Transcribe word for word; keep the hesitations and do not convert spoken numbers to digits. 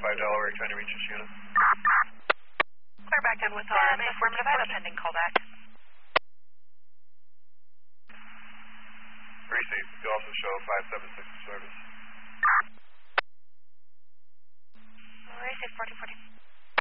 five Delaware, trying to reach this unit. Clear back in with our um, affirmative, I have a pending callback. Receive, you also show five seven six service. Receive forty forty.